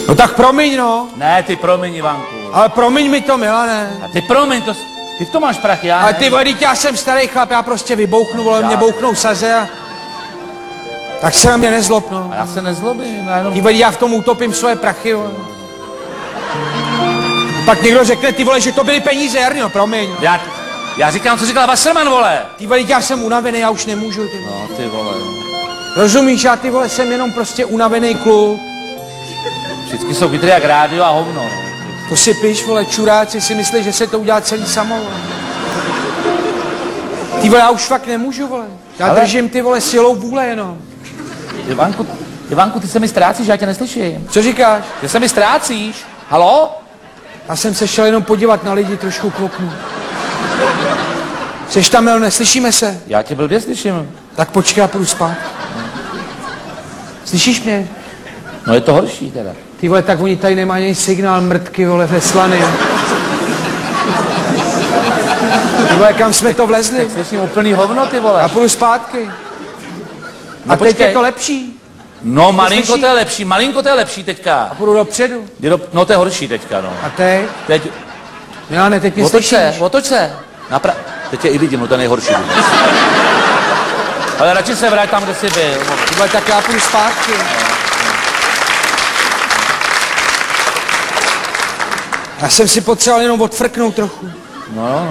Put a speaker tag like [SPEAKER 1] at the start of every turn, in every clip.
[SPEAKER 1] No tak promiň, no.
[SPEAKER 2] Ne, ty promiň, Ivanku.
[SPEAKER 1] Ale promiň mi to, Milane.
[SPEAKER 2] A ty promiň, ty v tom máš prachy, já
[SPEAKER 1] Ale
[SPEAKER 2] ne.
[SPEAKER 1] ty vole, já jsem starý chlap, já prostě vybouchnu, vole, mě bouchnou saze a... Tak se na mě nezlob, no.
[SPEAKER 2] A já se nezlobím, já jenom...
[SPEAKER 1] Ty vole, já v tom utopím svoje prachy, vole. Pak někdo řekne, ty vole, že to byly peníze, Jarno, promiň.
[SPEAKER 2] Já říkám, co říkal Wasserman, vole.
[SPEAKER 1] Ty vole, já jsem unavený, já už nemůžu, ty vole.
[SPEAKER 2] No, ty vole.
[SPEAKER 1] Rozumíš, já ty vole, jsem jenom prostě unavený kluk.
[SPEAKER 2] Vždycky jsou vidry jak rádio a hovno.
[SPEAKER 1] To si piš, vole, čuráci si myslí, že se to udělá celý samo, vole. Ty vole, já už fakt nemůžu, vole. Já držím ty vole silou vůle jenom.
[SPEAKER 2] Ivanku, ty se mi ztrácíš, já tě neslyším.
[SPEAKER 1] Co říkáš?
[SPEAKER 2] Ty se mi ztrácíš. Haló?
[SPEAKER 1] Já jsem se šel jenom podívat na lidi trošku k oknu. Jseš tam, Mel, neslyšíme se?
[SPEAKER 2] Já tě blbě slyším.
[SPEAKER 1] Tak počkej, já půjdu spát. Slyšíš mě?
[SPEAKER 2] No je to horší teda.
[SPEAKER 1] Ty vole, tak oni tady nemají ani signál mrtky, vole, ve Slany. Ty vole, kam jsme to vlezli?
[SPEAKER 2] Tak slyším úplný hovno, ty vole.
[SPEAKER 1] Já půjdu zpátky.
[SPEAKER 2] No
[SPEAKER 1] a teď
[SPEAKER 2] počkej.
[SPEAKER 1] je to lepší.
[SPEAKER 2] No malinko to je lepší teďka.
[SPEAKER 1] A půjdu dopředu.
[SPEAKER 2] No to je horší teďka, no.
[SPEAKER 1] A teď?
[SPEAKER 2] Teď...
[SPEAKER 1] Milane, teď mě slyšíš.
[SPEAKER 2] Otoč se. Teď je i vidím, no to je nejhorší. Ale radši se vrať tam, kde jsi byl.
[SPEAKER 1] Ty vole, tak já půjdu zpátky. Já jsem si potřeboval jenom odfrknout trochu.
[SPEAKER 2] No.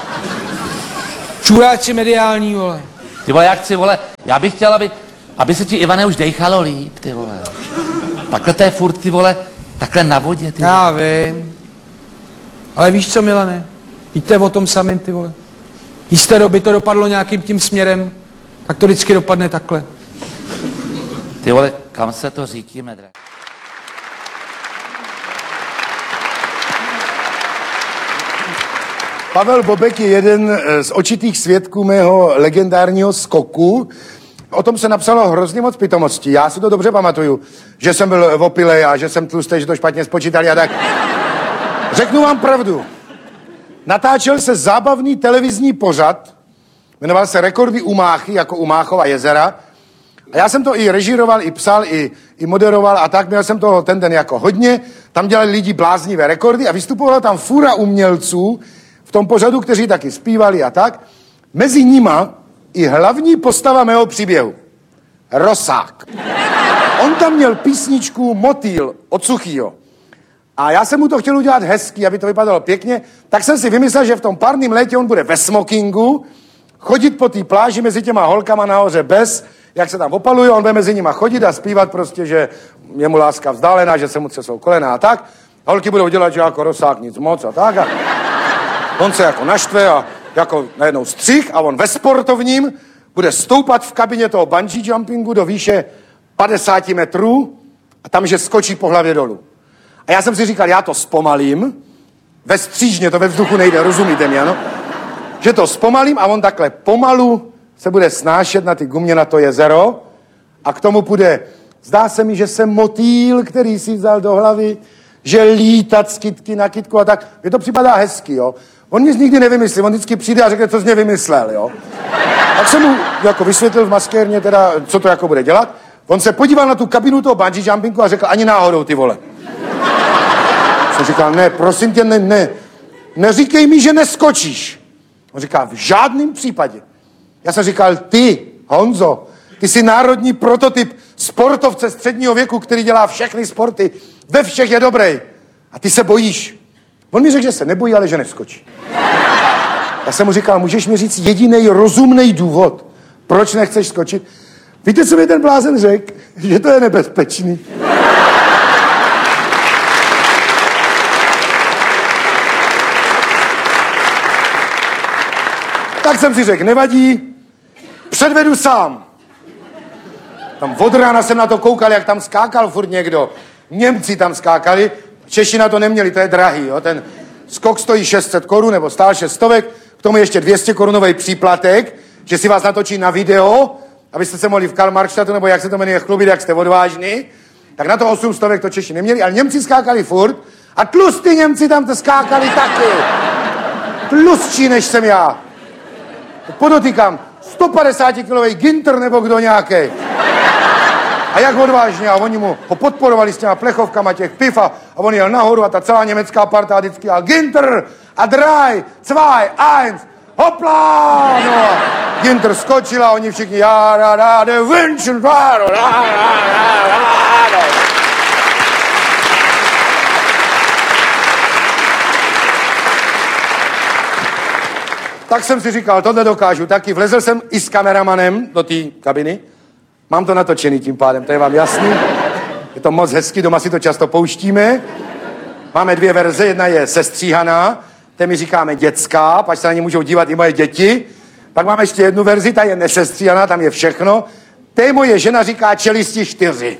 [SPEAKER 1] Čuráci mediální, vole.
[SPEAKER 2] Ty vole, jak chci, vole, já bych chtěl, aby se ti, Ivane, už dejchalo líp, ty vole. Takhle to je furt, ty vole, takhle na vodě, ty vole.
[SPEAKER 1] Já vím. Ale víš co, Milane? Víte o tom samým, ty vole. Jisté doby to dopadlo nějakým tím směrem, tak to vždycky dopadne takhle.
[SPEAKER 2] Ty vole, kam se to řídíme, drahý?
[SPEAKER 3] Pavel Bobek je jeden z očitých svědků mého legendárního skoku. O tom se napsalo hrozně moc pitomostí. Já si to dobře pamatuju, že jsem byl opilej a že jsem tlustý, že to špatně spočítali a tak. Řeknu vám pravdu. Natáčel se zábavný televizní pořad, jmenoval se Rekordy Umáchy, jako Umáchova jezera. A já jsem to i režíroval, i psal, i moderoval a tak. Měl jsem toho ten den jako hodně. Tam dělali lidi bláznivé rekordy a vystupovala tam fůra umělců v tom pořadu, kteří taky zpívali a tak. Mezi nima i hlavní postava mého příběhu. Rosák. On tam měl písničku Motýl od Suchýho. A já jsem mu to chtěl udělat hezky, aby to vypadalo pěkně, tak jsem si vymyslel, že v tom párném létě on bude ve smokingu, chodit po té pláži mezi těma holkama nahoře bez, jak se tam opaluje, on bude mezi nima chodit a zpívat prostě, že je mu láska vzdálená, že se mu třesou kolena a tak. A holky budou dělat, že jako Rosák nic moc a tak. A on se jako naštve a jako najednou střih a on ve sportovním bude stoupat v kabině toho bungee jumpingu do výše 50 metrů a tam, že skočí po hlavě dolů. A já jsem si říkal, já to zpomalím, ve střížně, to ve vzduchu nejde, rozumíte mi, ano? Že to zpomalím a on takhle pomalu se bude snášet na ty gumě na to jezero a k tomu půjde, zdá se mi, že jsem motýl, který si vzal do hlavy, že lítat z kytky na kytku a tak. Mně to připadá hezky, jo. On nic nikdy nevymyslí, on vždycky přijde a řekne, co z mě vymyslel, jo. Tak jsem mu jako vysvětlil v maskérně teda, co to jako bude dělat. On se podíval na tu kabinu toho bungee jumpingu a řekl, ani náhodou, ty vole. Jsem říkal, ne, prosím tě, neříkej mi, že neskočíš. On říká, v žádném případě. Já jsem říkal, ty, Honzo, ty jsi národní prototyp sportovce středního věku, který dělá všechny sporty, ve všech je dobrý. A ty se bojíš. On mi řekl, že se nebojí, ale že neskočí. Já jsem mu říkal, můžeš mi říct jedinej rozumný důvod, proč nechceš skočit? Víte, co mi ten blázen řekl? Že to je nebezpečný. Tak jsem si řekl, nevadí, předvedu sám. Tam od rána jsem na to koukal, jak tam skákal furt někdo. Němci tam skákali, Češi na to neměli, to je drahý, jo. Ten skok stojí 600 korun, nebo stál 600, k tomu ještě 200 korunový příplatek, že si vás natočí na video, abyste se mohli v Karl-Marxstadtu, nebo jak se to jmenuje, chlubit, jak jste odvážní. Tak na to 800 to Češi neměli, ale Němci skákali furt a tlustí Němci tam to skákali taky. Tlustší než jsem já. Podotýkám, 150-kilový Ginter nebo kdo nějaký. A jak odvážně, a oni ho podporovali s těma plechovkama těch piv a on jel nahoru a ta celá německá parta vždycky jel Ginter a drei, zwei, eins, hopla! No a Ginter skočil a oni všichni já, de wünschen, Tak jsem si říkal, tohle dokážu taky. Vlezl jsem i s kameramanem do té kabiny. Mám to natočený tím pádem, to je vám jasný. Je to moc hezky, doma si to často pouštíme. Máme 2 verze, jedna je sestříhaná, té my říkáme dětská, pak se na ní můžou dívat i moje děti. Pak máme ještě jednu verzi, ta je nesestříhaná, tam je všechno. Té moje žena říká čelisti 4.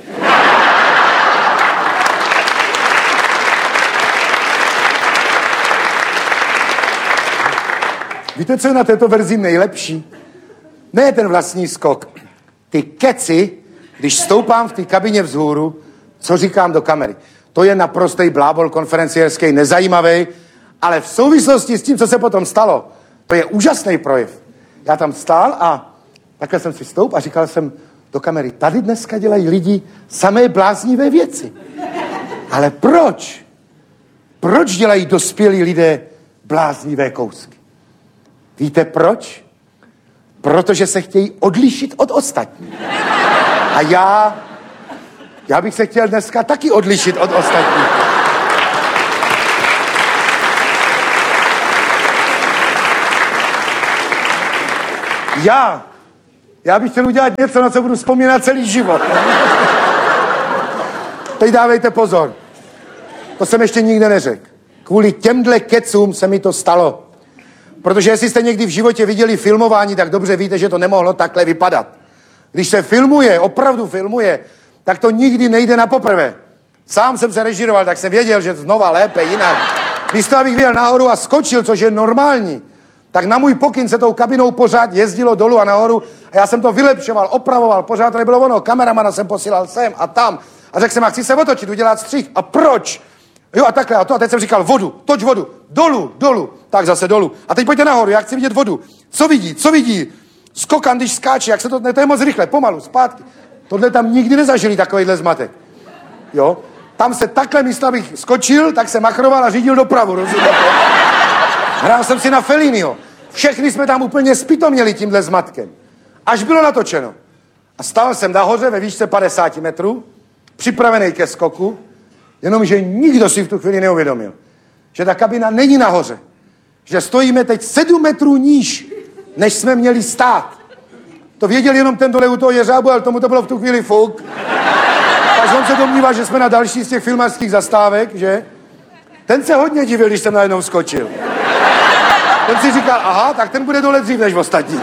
[SPEAKER 3] Víte, co je na této verzi nejlepší? Ne ten vlastní skok. Ty keci, když stoupám v té kabině vzhůru, co říkám do kamery. To je naprostý blábol konferenciérský, nezajímavý, ale v souvislosti s tím, co se potom stalo, to je úžasný projev. Já tam stál a takhle jsem si stoup a říkal jsem do kamery, tady dneska dělají lidi samé bláznivé věci. Ale proč? Proč dělají dospělí lidé bláznivé kousky? Víte proč? Protože se chtějí odlišit od ostatních. A já bych se chtěl dneska taky odlišit od ostatních. Já bych chtěl udělat něco, na co budu vzpomínat celý život. Teď dávejte pozor. To jsem ještě nikde neřekl. Kvůli těmhle kecům se mi to stalo. Protože jestli jste někdy v životě viděli filmování, tak dobře víte, že to nemohlo takhle vypadat. Když se filmuje, opravdu filmuje, tak to nikdy nejde na poprvé. Sám jsem se režíroval, tak jsem věděl, že znova lépe, jinak. Místo, abych vyjel nahoru a skočil, což je normální, tak na můj pokyn se tou kabinou pořád jezdilo dolů a nahoru a já jsem to vylepšoval, opravoval, pořád to nebylo ono, kameramana jsem posílal sem a tam a řekl jsem, a chci se otočit, udělat střih. A proč? Jo a takhle a to a teď jsem říkal vodu, toč vodu, dolů, tak zase dolů. A teď pojďte nahoru, já chci vidět vodu. Co vidí? Skokan, když skáče, jak se to, ne, to je moc rychle, pomalu, zpátky. Tohle tam nikdy nezažili, takovýhle zmatek. Jo? Tam se takhle místo, abych skočil, tak se machroval a řídil dopravu, rozumíte? Hrál jsem si na Felliniho. Všechny jsme tam úplně zpitoměli tímhle zmatkem. Až bylo natočeno. A stál jsem nahoře ve výšce 50 metrů, připravený ke skoku, jenomže nikdo si v tu chvíli neuvědomil, že ta kabina není nahoře. Že stojíme teď 7 metrů níž, než jsme měli stát. To věděl jenom ten dole u toho jeřábu, ale tomu to bylo v tu chvíli fuk. Takže on se domnívá, že jsme na další z těch filmařských zastávek, že? Ten se hodně divil, když jsem najednou skočil. Ten si říkal, aha, tak ten bude dole dřív než ostatní.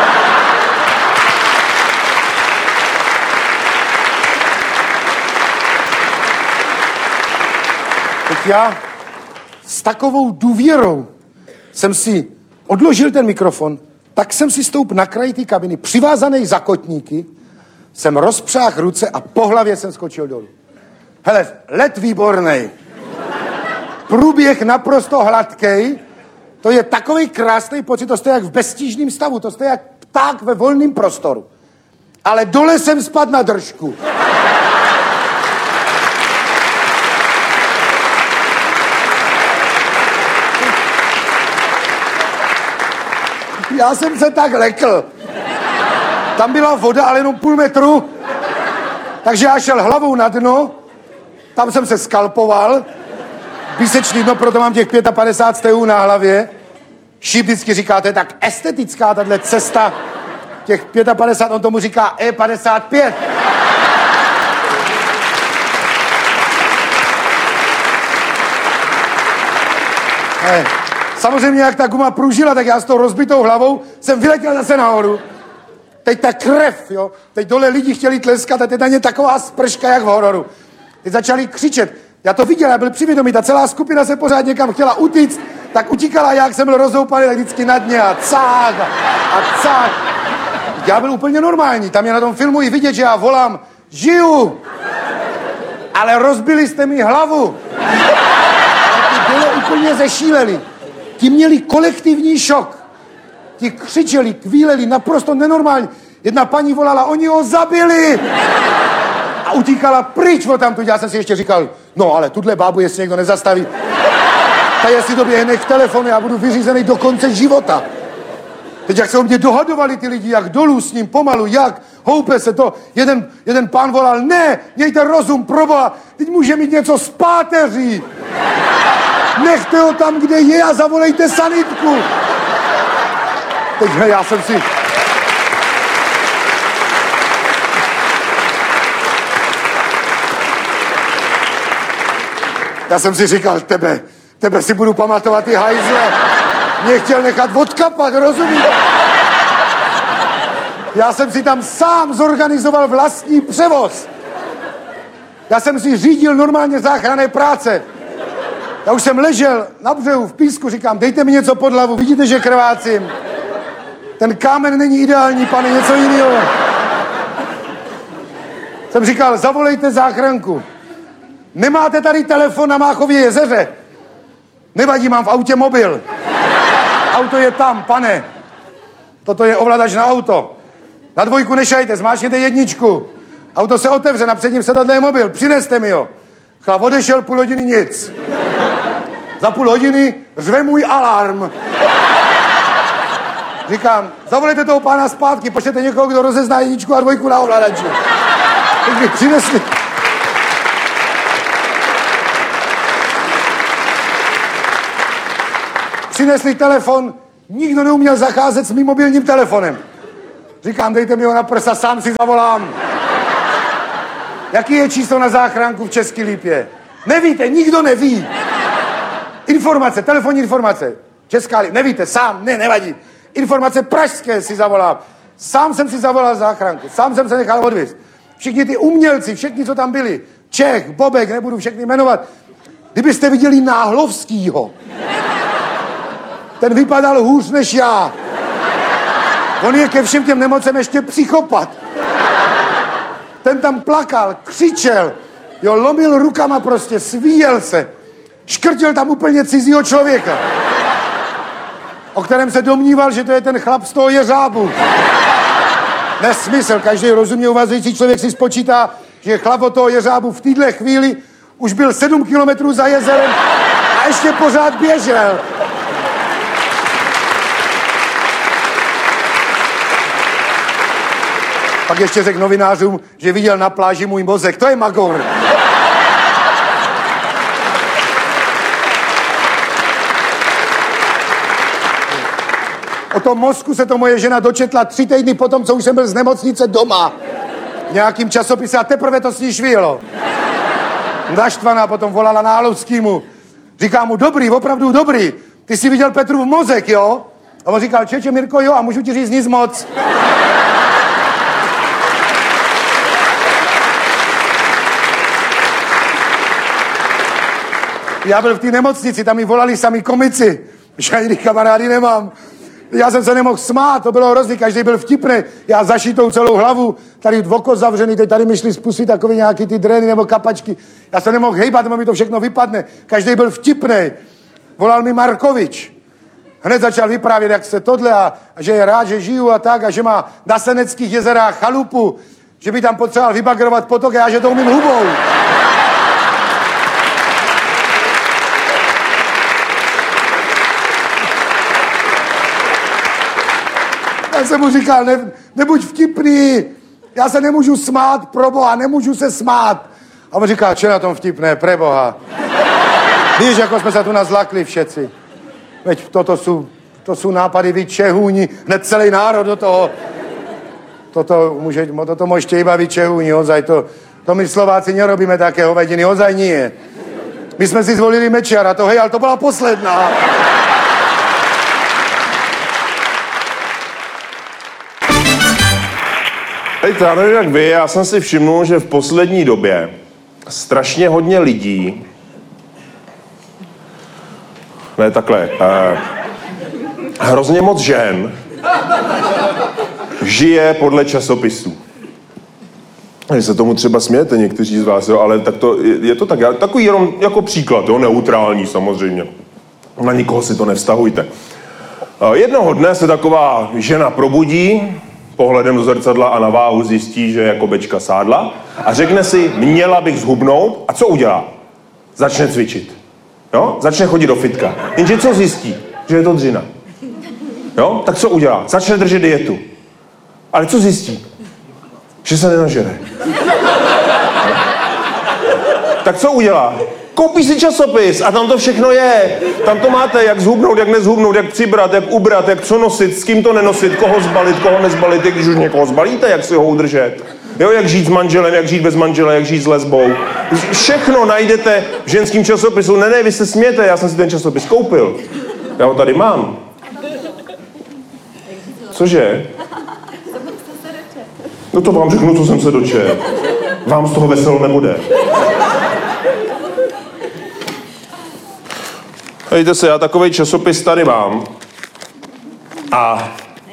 [SPEAKER 3] Teď já s takovou důvěrou jsem si odložil ten mikrofon, tak jsem si stoup na kraji té kabiny, přivázaný za kotníky, jsem rozpřáhl ruce a po hlavě jsem skočil dolů. Hele, let výbornej. Průběh naprosto hladkej, to je takový krásný pocit, to jste jak v beztížném stavu, to jste jak pták ve volném prostoru. Ale dole jsem spadl na držku. Já jsem se tak lekl. Tam byla voda, ale jenom půl metru. Takže já šel hlavou na dno, tam jsem se skalpoval, výsečný dno, proto mám těch 55 stehů na hlavě. Šíp vždycky říká, to je tak estetická tahle cesta, těch 55, on tomu říká E55. Samozřejmě, jak ta guma pružila, tak já s tou rozbitou hlavou jsem vyletěl zase nahoru. Teď ta krev, jo, teď dole lidi chtěli tleskat a teď na ně taková sprška, jak v hororu. Teď začali křičet. Já to viděl, já byl přivědomý, ta celá skupina se pořád někam chtěla utíct, tak utíkala, jak jsem byl rozhoupaný, tak vždycky na dně a cák a cák. Já byl úplně normální, tam je na tom filmu i vidět, že já volám, žiju, ale rozbili jste mi hlavu. A ty dole úplně zešíleli. Ti měli kolektivní šok. Ti křičeli, kvíleli, naprosto nenormální. Jedna paní volala, oni ho zabili. utíkala pryč od tamtud. Já jsem si ještě říkal, no ale tuhle bábu, jestli někdo nezastaví, tak jestli doběhne k telefonu, já budu vyřízený do konce života. Teď jak se o mě dohadovali ty lidi, jak dolů s ním, pomalu, jak, houpe se to. Jeden pán volal, ne, mějte rozum, proboha, teď může mít něco z páteří. Nechte ho tam, kde je a zavolejte sanitku. Teď já jsem si... Já jsem si říkal, tebe si budu pamatovat, ty hajzle. Mě chtěl nechat odkapat, rozumíš? Já jsem si tam sám zorganizoval vlastní převoz. Já jsem si řídil normálně záchranné práce. Já už jsem ležel na břehu v písku, říkám, dejte mi něco pod hlavu, vidíte, že krvácím. Ten kámen není ideální, pane, něco jiného. Jsem říkal, zavolejte záchranku. Nemáte tady telefon na Máchově jezeře? Nevadí, mám v autě mobil. Auto je tam, pane. Toto je ovladač na auto. Na 2 nešajte, zmáčkněte 1. Auto se otevře, na předním sedadle je mobil. Přineste mi ho. Chlap odešel, půl hodiny nic. Za půl hodiny řve můj alarm. Říkám, zavolejte toho pána zpátky, pošlete někoho, kdo rozezná 1 a 2 na ovladači. Teď mi přinesli. Přinesli telefon, nikdo neuměl zacházet s mým mobilním telefonem. Říkám, dejte mi ho na prsa, sám si zavolám. Jaký je číslo na záchranku v České Lípě? Nevíte, nikdo neví. Informace, telefonní informace. Česká Lípa, nevíte, sám, nevadí. Informace pražské si zavolám. Sám jsem si zavolal záchranku, sám jsem se nechal odvízt. Všichni ty umělci, všichni, co tam byli, Čech, Bobek, nebudu všechny jmenovat. Kdybyste viděli Náhlovskýho, ten vypadal hůř než já. On je ke všem těm nemocem ještě psychopat. Ten tam plakal, křičel, jo, lomil rukama prostě, svíjel se. Škrtil tam úplně cizího člověka, o kterém se domníval, že to je ten chlap z toho jeřábu. Nesmysl, každý rozumně uvažující člověk si spočítá, že chlap od toho jeřábu v téhle chvíli už byl 7 kilometrů za jezerem a ještě pořád běžel. Pak ještě řekl novinářům, že viděl na pláži můj mozek. To je magor. O tom mozku se to moje žena dočetla 3 týdny potom, co už jsem byl z nemocnice doma. V nějakým časopise a teprve to s ní švihlo. Naštvaná potom volala Náhlovskýmu. Říká mu, dobrý, opravdu dobrý. Ty jsi viděl Petrův mozek, jo? A on říkal, čeče, Mirko, jo, a můžu ti říct nic moc. Já byl v té nemocnici, tam mi volali sami komici. Žádný kamarády nemám. Já jsem se nemohl smát, to bylo hrozný, každý byl vtipný. Já zašitou celou hlavu, tady oko zavřený, teď tady mi šli z pusy takový nějaký ty drény nebo kapačky. Já se nemohl hejbat, nebo mi to všechno vypadne. Každý byl vtipný. Volal mi Markovič. Hned začal vyprávět, jak se tohle a že je rád, že žiju a tak a že má na Seneckých jezerách chalupu, že by tam potřeboval vybagrovat potok a já, že to umím hubou. Já jsem mu říkal, nebuď vtipný, já se nemůžu smát, proboha, nemůžu se smát. A on říkal, čo je na tom vtipné, preboha. Víš, jako jsme se tu nazlakli všetci. Veď to jsou nápady vy Čehúni, hned celý národ do toho. Toto môžete iba vy Čehúni, ozaj to my Slováci nerobíme také hovediny, ozaj nie. My jsme si zvolili Mečiara, to hej, ale to byla posledná.
[SPEAKER 4] Hej, já nevím jak vy, já jsem si všimnul, že v poslední době strašně hodně lidí, ne takhle, hrozně moc žen žije podle časopisů. Vy se tomu třeba smějete někteří z vás, jo, ale tak to, je to tak, takový jenom jako příklad, jo, neutrální samozřejmě. Na nikoho si to nevztahujte. Jednoho dne se taková žena probudí, pohledem do zrcadla a na váhu zjistí, že jako bečka sádla a řekne si, měla bych zhubnout a co udělá? Začne cvičit. Jo? Začne chodit do fitka. Jenže co zjistí? Že je to dřina. Jo? Tak co udělá? Začne držet dietu. Ale co zjistí? Že se nenažere. Tak co udělá? Koupí si časopis a tam to všechno je. Tam to máte, jak zhubnout, jak nezhubnout, jak přibrat, jak ubrat, jak co nosit, s kým to nenosit, koho zbalit, koho nezbalit, když už někoho zbalíte, jak si ho udržet. Jo, jak žít s manželem, jak žít bez manžele, jak žít s lesbou. Všechno najdete v ženském časopisu. Ne, vy se smějete, já jsem si ten časopis koupil. Já ho tady mám. Cože? No to vám řeknu, co jsem se dočetl. Vám z toho veselo nebude. Hejte se, já takovej časopis tady mám. A...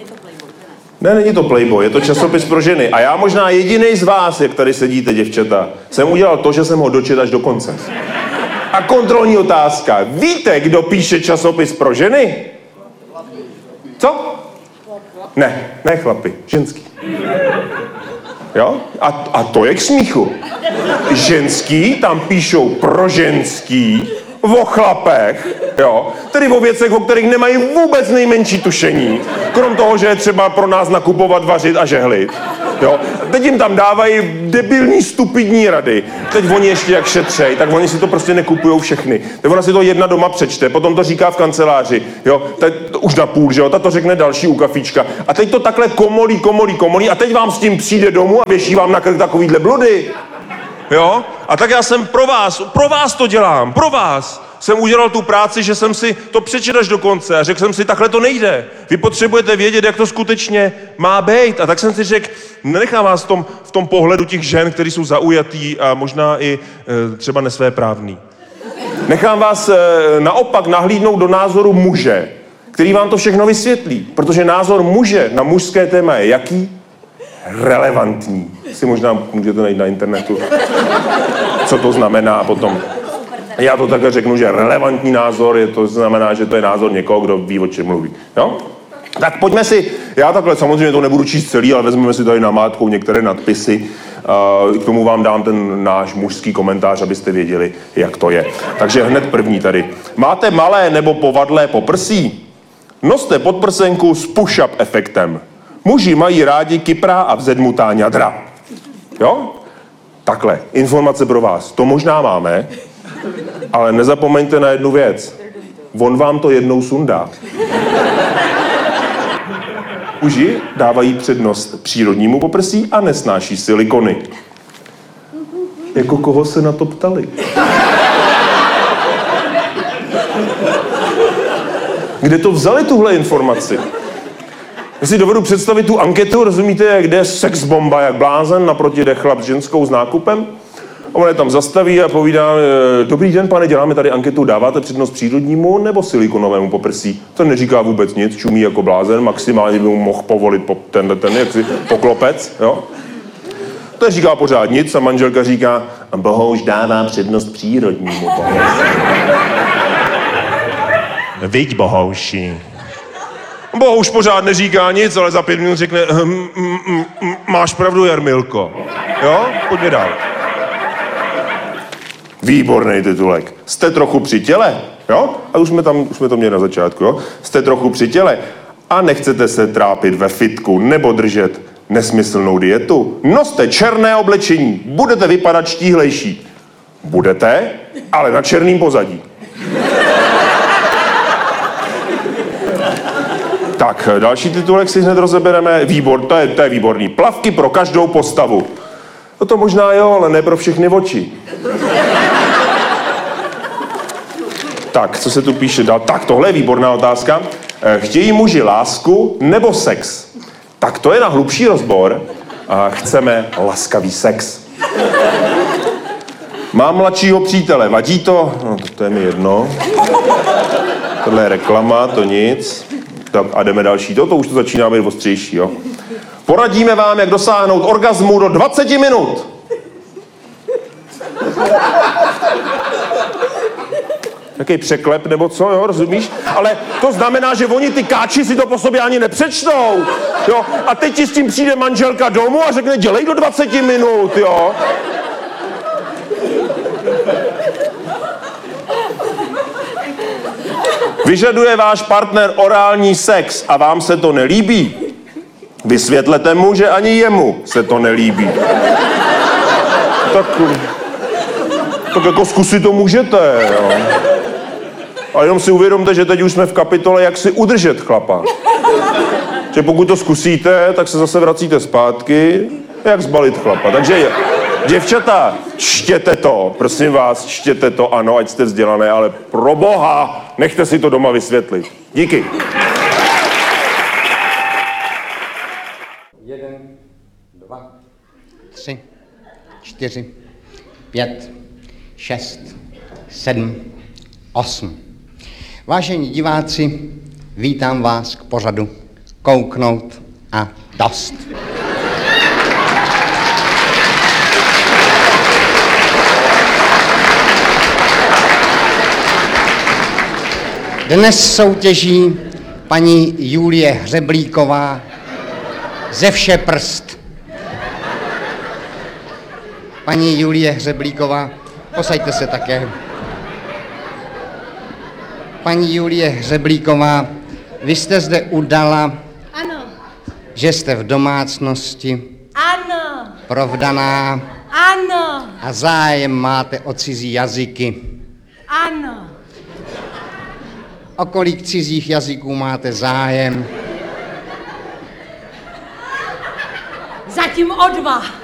[SPEAKER 4] Ne, není to Playboy, je to časopis pro ženy. A já možná jedinej z vás, jak tady sedíte, děvčata, jsem udělal to, že jsem ho dočetl až do konce. A kontrolní otázka. Víte, kdo píše časopis pro ženy? Co? Ne chlapi, ženský. Jo? A to je k smíchu. Ženský tam píšou pro ženský, o chlapech, jo, tedy o věcech, o kterých nemají vůbec nejmenší tušení, krom toho, že je třeba pro nás nakupovat, vařit a žehlit. Jo. Teď jim tam dávají debilní, stupidní rady. Teď oni ještě jak šetřej, tak oni si to prostě nekupujou všechny. Tak ona si to jedna doma přečte, potom to říká v kanceláři, jo, teď už na půl, že jo, ta to řekne další u kafíčka. A teď to takhle komolí a teď vám s tím přijde domů a věší vám na krk takovýhle bludy. Jo? A tak já jsem pro vás to dělám, pro vás. Jsem udělal tu práci, že jsem si to přečetl až do konce a řekl jsem si, takhle to nejde. Vy potřebujete vědět, jak to skutečně má být. A tak jsem si řekl, nenechám vás v tom pohledu těch žen, kteří jsou zaujatý a možná i třeba nesvéprávný. Nechám vás naopak nahlídnout do názoru muže, který vám to všechno vysvětlí. Protože názor muže na mužské téma je jaký? Relevantní. Si možná můžete najít na internetu, co to znamená potom. Já to takhle řeknu, že relevantní názor to znamená, že to je názor někoho, kdo ví, o čem mluví. Jo? Tak pojďme si, já takhle samozřejmě to nebudu číst celý, ale vezmeme si tady namátkou některé nadpisy. K tomu vám dám ten náš mužský komentář, abyste věděli, jak to je. Takže hned první tady. Máte malé nebo povadlé poprsí? Noste podprsenku s push-up efektem. Muži mají rádi kyprá a vzedmutá ňadra. Jo? Takhle, informace pro vás. To možná máme, ale nezapomeňte na jednu věc. On vám to jednou sundá. Muži dávají přednost přírodnímu poprsí a nesnáší silikony. Jako koho se na to ptali? Kde to vzali tuhle informaci? Já si dovedu představit tu anketu, rozumíte, kde je sex bomba jak blázen, naproti jde chlap s ženskou s nákupem. On je tam zastaví a povídá, dobrý den, pane, děláme tady anketu, dáváte přednost přírodnímu nebo silikonovému poprsí? To neříká vůbec nic, čumí jako blázen, maximálně by mu mohl povolit ten jaksi poklopec, jo? To říká pořád nic a manželka říká, Bohuž dává přednost přírodnímu poprsí. Viď, Bohouši. Bohuž pořád neříká nic, ale za 5 minut řekne, máš pravdu, Jarmilko. Jo? Pojďme dál. Výborný titulek. Jste trochu při těle, jo? A už jsme to měli na začátku, jo? Jste trochu při těle a nechcete se trápit ve fitku nebo držet nesmyslnou dietu. Noste černé oblečení, budete vypadat štíhlejší. Budete, ale na černým pozadí. Tak, další titulek si hned rozebereme. To je výborný. Plavky pro každou postavu. No to možná jo, ale ne pro všechny oči. Tak, co se tu píše dál? Tak, tohle je výborná otázka. Chtějí muži lásku nebo sex? Tak to je na hlubší rozbor. Chceme laskavý sex. Mám mladšího přítele, vadí to? No, to je mi jedno. Tohle je reklama, to nic. Tak a jdeme další. To už to začíná být ostřejší, jo. Poradíme vám, jak dosáhnout orgazmu do 20 minut. Jaký překlep nebo co, jo, rozumíš? Ale to znamená, že oni ty káči si to po sobě ani nepřečtou, jo? A teď ti s tím přijde manželka domů a řekne, dělej do 20 minut, jo? Vyžaduje váš partner orální sex a vám se to nelíbí? Vysvětlete mu, že ani jemu se to nelíbí. Tak jako zkusit to můžete, jo. A jenom si uvědomte, že teď už jsme v kapitole, jak si udržet chlapa. Že pokud to zkusíte, tak se zase vracíte zpátky, jak zbalit chlapa. Takže děvčata, čtěte to, prosím vás, čtěte to, ano, ať jste vzdělané, ale pro boha, nechte si to doma vysvětlit. Díky.
[SPEAKER 5] 1, 2, 3, 4, 5, 6, 7, 8. Vážení diváci, vítám vás k pořadu Kouknout a dost. Dnes soutěží paní Julie Hřeblíková ze vše prst. Paní Julie Hřeblíková, posaďte se také. Paní Julie Hřeblíková, vy jste zde udala,
[SPEAKER 6] Ano,
[SPEAKER 5] že jste v domácnosti,
[SPEAKER 6] ano,
[SPEAKER 5] provdaná
[SPEAKER 6] ano,
[SPEAKER 5] a zájem máte o cizí jazyky.
[SPEAKER 6] ano.
[SPEAKER 5] O kolik cizích jazyků máte zájem?
[SPEAKER 6] Zatím o 2.